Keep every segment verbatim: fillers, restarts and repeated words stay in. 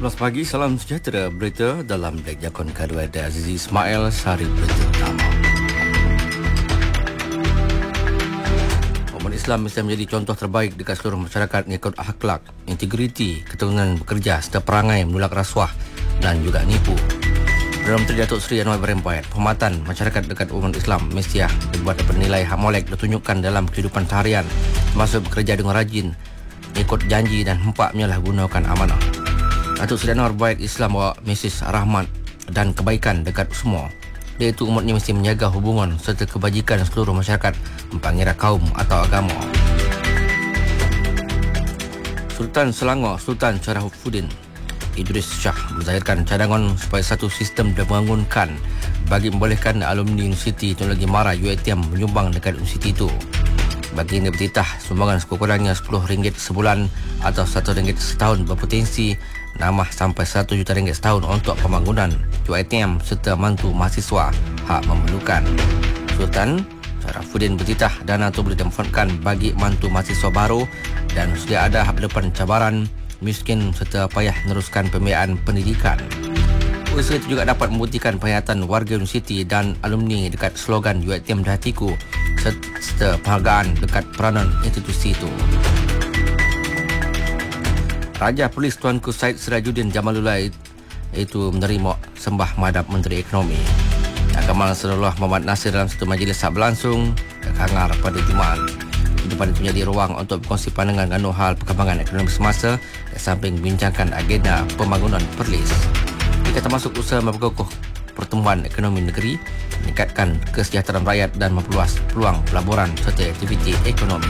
sebelas pagi, salam sejahtera. Berita dalam Black Jakon Kedua ada Azizi Ismail, Sari berita utama. Umat Islam mesti menjadi contoh terbaik dekat seluruh masyarakat mengikut akhlak, integriti, keteguhan bekerja serta perangai menolak rasuah dan juga nipu. Dalam Menteri Datuk Seri Anwar Ibrahim Poet, penghormatan masyarakat dekat umat Islam mesti dibuat bernilai hak molek ditunjukkan dalam kehidupan seharian, termasuk bekerja dengan rajin, ikut janji dan hempak menyalahgunakan amanah. Datuk Seri Anwar baik Islam bawa mesej rahmat dan kebaikan dekat semua. Iaitu umatnya mesti menjaga hubungan serta kebajikan seluruh masyarakat, mempangira kaum atau agama. Sultan Selangor Sultan Sharafuddin Idris Shah menzahirkan cadangan supaya satu sistem dibangunkan bagi membolehkan alumni Universiti Teknologi Mara U I T M menyumbang dekat universiti itu. Bagi ini bertitah sumbangan sekurang-kurangnya sepuluh ringgit sebulan atau satu ringgit setahun berpotensi nambah sampai satu juta ringgit setahun untuk pembangunan U I T M serta mantu mahasiswa hak memerlukan. Sultan Sharafuddin bertitah dana itu boleh dimanfaatkan bagi mantu mahasiswa baru dan sudah ada hak depan cabaran miskin serta payah meneruskan pembiayaan pendidikan. Usaha itu juga dapat membuktikan perhatian warga universiti dan alumni dekat slogan U I T M di hatiku serta penghargaan dekat peranan institusi itu. Raja Polis Tuanku Syed Sirajuddin Jamalullah itu menerima sembah madap Menteri Ekonomi. Kamal Nasrullah Muhammad Nasir dalam satu majlis saat berlangsung ke Kangar pada Jumaat. Depan itu menjadi ruang untuk berkongsi pandangan dengan hal perkembangan ekonomi semasa di samping membincangkan agenda pembangunan Perlis. Ia termasuk usaha memperkukuh pertumbuhan ekonomi negeri, meningkatkan kesejahteraan rakyat dan memperluas peluang pelaburan serta aktiviti ekonomi.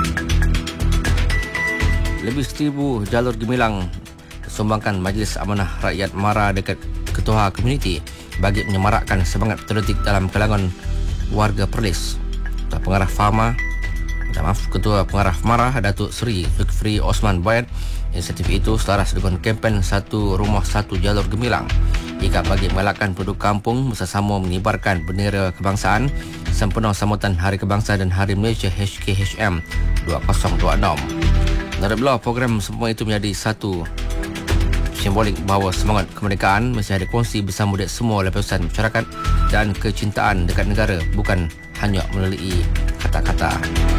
Lebih seribu jalur gemilang disumbangkan Majlis Amanah Rakyat Mara dekat Ketua Komuniti bagi menyemarakkan semangat patriotik dalam kalangan warga Perlis. Ketua Pengarah Fama Maaf, Ketua Pengarah Mara Datuk Seri Zulkifli Osman Boyd, inisiatif itu selaras dengan kempen Satu Rumah Satu Jalur Gemilang jika bagi mengalahkan penduduk kampung bersama mengibarkan bendera kebangsaan sempena sambutan Hari Kebangsaan dan Hari Malaysia H K H M dua ribu dua puluh enam. Menurut beliau, program semua itu menjadi satu simbolik bahawa semangat kemerdekaan mesti ada kongsi bersama dengan semua lapisan masyarakat dan kecintaan dekat negara bukan hanya melalui kata-kata.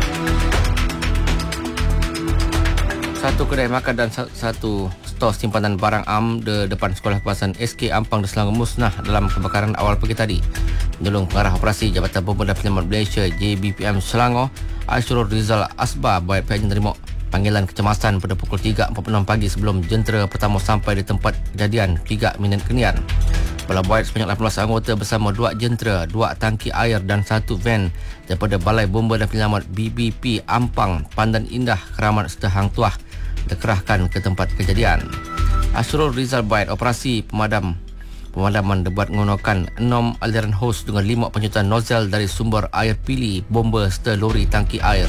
Satu kedai makan dan satu stor simpanan barang am di depan Sekolah Kebangsaan S K Ampang di Selangor musnah dalam kebakaran awal pagi tadi. Menolong Pengarah Operasi Jabatan Bomba dan Penyelamat Malaysia J B P M Selangor, Ashrul Rizal Asbar buat pihak menerima panggilan kecemasan pada pukul tiga empat puluh enam pagi sebelum jentera pertama sampai di tempat kejadian tiga minit kemudian. Bala Boyd sebanyak lapan belas anggota bersama dua jentera, dua tangki air dan satu van daripada Balai Bomba dan Penyelamat B B P Ampang, Pandan Indah, Keramat serta Hang Tuah dikerahkan ke tempat kejadian. Ashrul Rizal Boyd, operasi pemadam pemadaman dibuat menggunakan enam aliran hos dengan lima penyuntian nozel dari sumber air pili, bomba serta lori tangki air.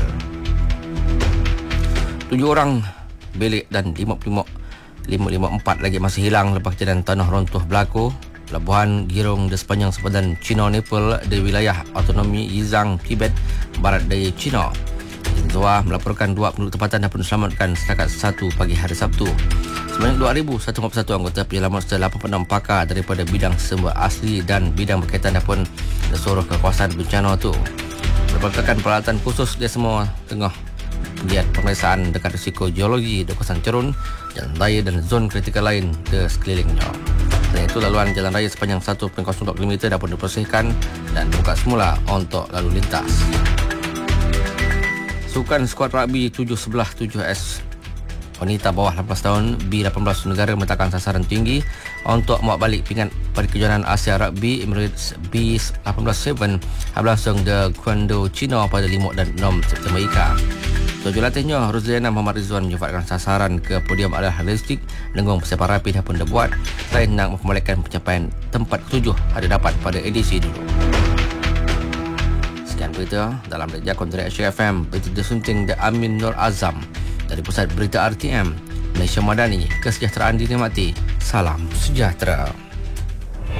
Tujuh orang belik dan lima puluh lima empat lagi masih hilang lepas kejadian tanah runtuh berlaku pelabuhan Girong di sepanjang sempadan China-Nepal di wilayah autonomi Yizang, Tibet, barat daya China. Zua melaporkan dua penduduk tempatan dapat diselamatkan setakat satu pagi hari Sabtu. Sebanyak dua ribu seratus empat puluh satu anggota penyelamat serta lapan puluh enam pakar daripada bidang sumber asli dan bidang berkaitan pun diseluruh ke kawasan bencana itu. Berbekalkan peralatan khusus, dia semua tengah lihat pemeriksaan dekat risiko geologi di kawasan Cerun, jalan raya dan zon kritikal lain di sekelilingnya. Selain itu, laluan jalan raya sepanjang satu perpuluhan kosong dua kilometer dapat dibersihkan dan dibuka semula untuk lalu lintas. Sukan skuad rugby tujuh sebelas tujuh S wanita bawah lapan belas tahun B lapan belas negara meletakkan sasaran tinggi untuk membuat balik pingat pada kejuaraan Asia Rugby Emirates B lapan belas tujuh berlangsung di Guangzhou, China pada lima dan enam September ika. Tujuh latihnya Ruzliana Muhammad Rizwan menyifatkan sasaran ke podium adalah realistik dengan persiapan rapi dah pun dibuat selain nak mempermolekkan pencapaian tempat ketujuh ada dapat pada edisi dulu. Sekian berita dalam Raja Kontrak H F M, berita disunting The Amin Nur Azam dari Pusat Berita R T M Malaysia Madani. Kesejahteraan dinikmati. Salam sejahtera.